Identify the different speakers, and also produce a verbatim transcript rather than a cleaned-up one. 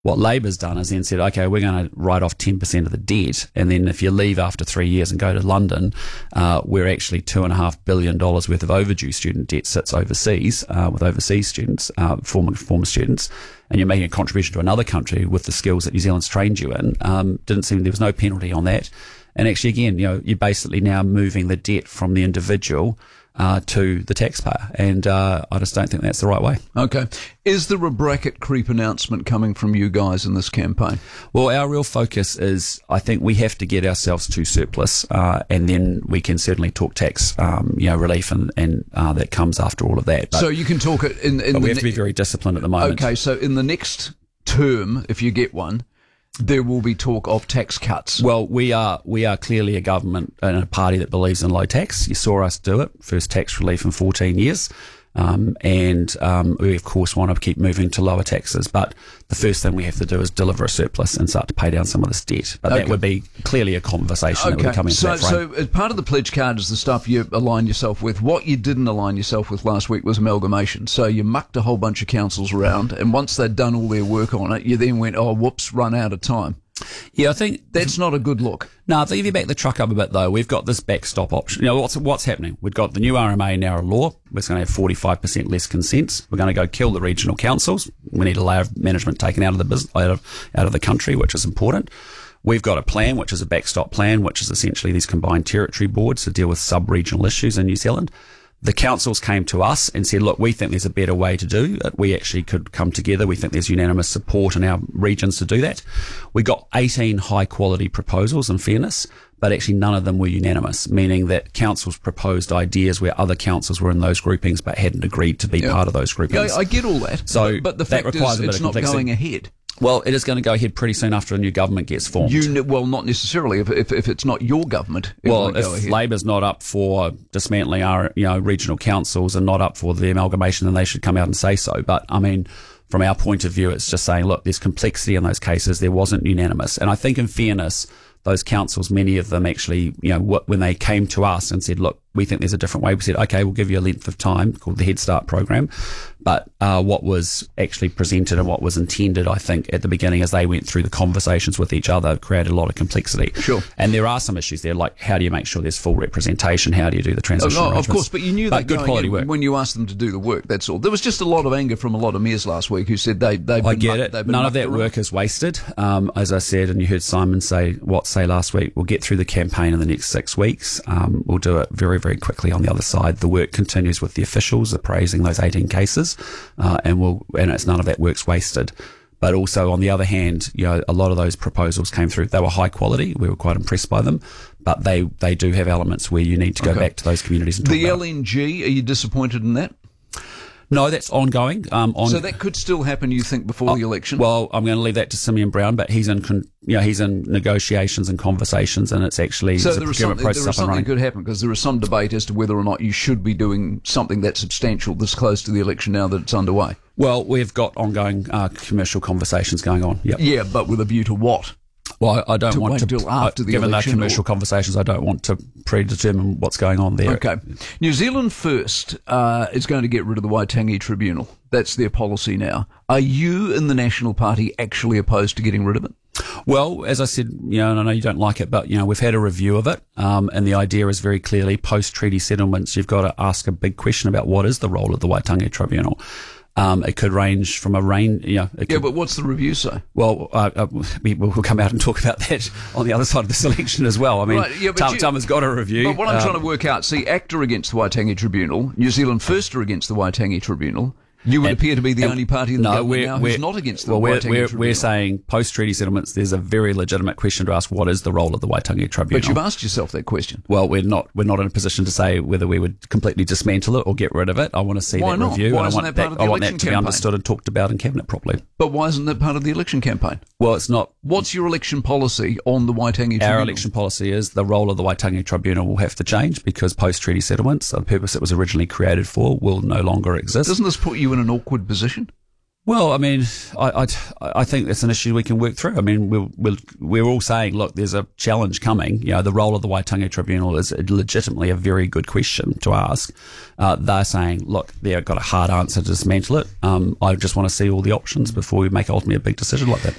Speaker 1: What Labor's done is then said, okay, we're going to write off ten percent of the debt. And then if you leave after three years and go to London, uh, we're actually two and a half billion dollars worth of overdue student debt sits overseas, uh, with overseas students, uh, former, former students. And you're making a contribution to another country with the skills that New Zealand's trained you in. Um, didn't seem there was no penalty on that. And actually, again, you know, you're basically now moving the debt from the individual Uh, to the taxpayer, and uh, I just don't think that's the right way.
Speaker 2: Okay. Is there a bracket creep announcement coming from you guys in this campaign?
Speaker 1: Well, our real focus is, I think we have to get ourselves to surplus, uh, and then we can certainly talk tax, um, you know, relief, and, and uh, that comes after all of that. But,
Speaker 2: so you can talk it in, in
Speaker 1: but
Speaker 2: the
Speaker 1: we have
Speaker 2: ne-
Speaker 1: to be very disciplined at the moment.
Speaker 2: Okay, so in the next term, if you get one, there will be talk of tax cuts.
Speaker 1: Well, we are we are clearly a government and a party that believes in low tax. You saw us do it. First tax relief in fourteen years. Um, and um, we, of course, want to keep moving to lower taxes. But the first thing we have to do is deliver a surplus and start to pay down some of this debt. But
Speaker 2: okay.
Speaker 1: that would be clearly a conversation
Speaker 2: okay.
Speaker 1: that would come into
Speaker 2: so,
Speaker 1: that frame.
Speaker 2: So as part of the pledge card is the stuff you align yourself with. What you didn't align yourself with last week was amalgamation. So you mucked a whole bunch of councils around, and once they'd done all their work on it, you then went, oh, whoops, run out of time.
Speaker 1: Yeah, I think
Speaker 2: that's not a good look.
Speaker 1: No, I think if you back the truck up a bit, though, we've got this backstop option. You know, what's what's happening? We've got the new R M A now a law. We're going to have forty-five percent less consents. We're going to go kill the regional councils. We need a layer of management taken out of the business, out of, out of the country, which is important. We've got a plan, which is a backstop plan, which is essentially these combined territory boards to deal with sub-regional issues in New Zealand. The councils came to us and said, look, we think there's a better way to do it. We actually could come together. We think there's unanimous support in our regions to do that. We got eighteen high quality proposals, in fairness, but actually none of them were unanimous, meaning that councils proposed ideas where other councils were in those groupings but hadn't agreed to be
Speaker 2: yeah.
Speaker 1: part of those groupings.
Speaker 2: Yeah, I get all that.
Speaker 1: So
Speaker 2: but, but the
Speaker 1: that
Speaker 2: fact
Speaker 1: requires
Speaker 2: is,
Speaker 1: a bit
Speaker 2: it's
Speaker 1: of
Speaker 2: not
Speaker 1: complexity.
Speaker 2: going ahead.
Speaker 1: Well, it is going to go ahead pretty soon after a new government gets formed.
Speaker 2: You, well, not necessarily. If, if, if it's not your government, it
Speaker 1: well,
Speaker 2: won't go
Speaker 1: if
Speaker 2: ahead.
Speaker 1: Labor's not up for dismantling our, you know, regional councils and not up for the amalgamation, then they should come out and say so. But I mean, from our point of view, it's just saying, look, there's complexity in those cases. There wasn't unanimous, and I think, in fairness, those councils, many of them actually, you know, when they came to us and said, look, we think there's a different way, we said, okay, we'll give you a length of time called the Head Start program. But uh, what was actually presented and what was intended, I think, at the beginning as they went through the conversations with each other, created a lot of complexity.
Speaker 2: Sure.
Speaker 1: And there are some issues there, like how do you make sure there's full representation? How do you do the transition
Speaker 2: oh, no,
Speaker 1: arrangements?
Speaker 2: Of course, but you knew that
Speaker 1: good
Speaker 2: going
Speaker 1: quality
Speaker 2: in
Speaker 1: work.
Speaker 2: when you asked them to do the work, that's all. There was just a lot of anger from a lot of mayors last week who said they, they've
Speaker 1: I
Speaker 2: been
Speaker 1: get
Speaker 2: mucked,
Speaker 1: it.
Speaker 2: been
Speaker 1: None of that
Speaker 2: around.
Speaker 1: work is wasted. Um, as I said, and you heard Simon say, what say last week, we'll get through the campaign in the next six weeks. Um, we'll do it very, very quickly on the other side. The work continues with the officials appraising those eighteen cases, uh, and we'll, and it's none of that work's wasted. But also, on the other hand, you know, a lot of those proposals came through. They were high quality. We were quite impressed by them, but they, they do have elements where you need to go
Speaker 2: okay.
Speaker 1: back to those communities and talk
Speaker 2: the
Speaker 1: about
Speaker 2: L N G, are you disappointed in that?
Speaker 1: No, that's ongoing. Um, on,
Speaker 2: so that could still happen, you think, before
Speaker 1: uh,
Speaker 2: the election?
Speaker 1: Well, I'm going to leave that to Simeon Brown, but he's in, con- you know, he's in negotiations and conversations, and it's actually
Speaker 2: so
Speaker 1: there's a
Speaker 2: there is
Speaker 1: procurement
Speaker 2: something,
Speaker 1: process
Speaker 2: there is
Speaker 1: up and
Speaker 2: something
Speaker 1: running.
Speaker 2: could happen because there is some debate as to whether or not you should be doing something that substantial this close to the election now that it's underway.
Speaker 1: Well, we've got ongoing uh, commercial conversations going on. Yep.
Speaker 2: Yeah, but with a view to what?
Speaker 1: Well, I, I don't
Speaker 2: to
Speaker 1: want
Speaker 2: wait
Speaker 1: to.
Speaker 2: until after
Speaker 1: uh,
Speaker 2: the
Speaker 1: given
Speaker 2: election
Speaker 1: the commercial
Speaker 2: or...
Speaker 1: conversations, I don't want to predetermine what's going on there.
Speaker 2: Okay. New Zealand First uh, is going to get rid of the Waitangi Tribunal. That's their policy now. Are you in the National Party actually opposed to getting rid of it?
Speaker 1: Well, as I said, you know, and I know you don't like it, but, you know, we've had a review of it, um, and the idea is very clearly post-treaty settlements, you've got to ask a big question about what is the role of the Waitangi Tribunal. Um, it could range from a range, you know. It could,
Speaker 2: yeah, but what's the review say?
Speaker 1: Well, uh, uh, we, we'll come out and talk about that on the other side of this election as well. I mean,
Speaker 2: right, yeah,
Speaker 1: Tam,
Speaker 2: you,
Speaker 1: Tam has got a review.
Speaker 2: But what I'm
Speaker 1: um,
Speaker 2: trying to work out, see, ACT are against the Waitangi Tribunal, New Zealand First are against the Waitangi Tribunal. You would
Speaker 1: and,
Speaker 2: appear to be the only party in the
Speaker 1: no,
Speaker 2: government
Speaker 1: we're,
Speaker 2: now
Speaker 1: we're,
Speaker 2: who's not against the
Speaker 1: well, we're,
Speaker 2: Waitangi
Speaker 1: we're,
Speaker 2: Tribunal.
Speaker 1: We're saying post-treaty settlements, there's a very legitimate question to ask, what is the role of the Waitangi Tribunal?
Speaker 2: But you've asked yourself that question.
Speaker 1: Well, we're not we're not in a position to say whether we would completely dismantle it or get rid of it. I want to see
Speaker 2: Why
Speaker 1: that
Speaker 2: not?
Speaker 1: review.
Speaker 2: Why
Speaker 1: and I
Speaker 2: isn't
Speaker 1: want
Speaker 2: that part of the
Speaker 1: I want that
Speaker 2: election
Speaker 1: to be
Speaker 2: campaign?
Speaker 1: understood and talked about in Cabinet properly.
Speaker 2: But why isn't that part of the election campaign?
Speaker 1: Well, it's not.
Speaker 2: What's your election policy on the Waitangi Tribunal?
Speaker 1: Our election policy is the role of the Waitangi Tribunal will have to change because post-treaty settlements, the purpose it was originally created for, will no longer exist.
Speaker 2: Doesn't this put you in an awkward position?
Speaker 1: Well, I mean, I, I, I think that's an issue we can work through. I mean, we're, we're, we're all saying, look, there's a challenge coming. You know, the role of the Waitangi Tribunal is legitimately a very good question to ask. Uh, they're saying, look, they've got a hard answer to dismantle it. Um, I just want to see all the options before we make ultimately a big decision like that.